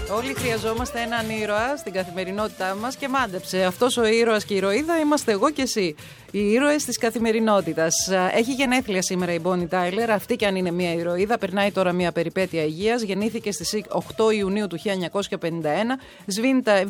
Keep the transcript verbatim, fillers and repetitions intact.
Όλοι χρειαζόμαστε έναν ήρωα στην καθημερινότητά μας και μάντεψε. Αυτός ο ήρωας και η ηρωίδα είμαστε εγώ και εσύ. Οι ήρωες της καθημερινότητας. Έχει γενέθλια σήμερα η Bonnie Tyler. Αυτή κι αν είναι μια ηρωίδα, περνάει τώρα μια περιπέτεια υγείας. Γεννήθηκε στις οκτώ Ιουνίου του χίλια εννιακόσια πενήντα ένα. Σβήνει τα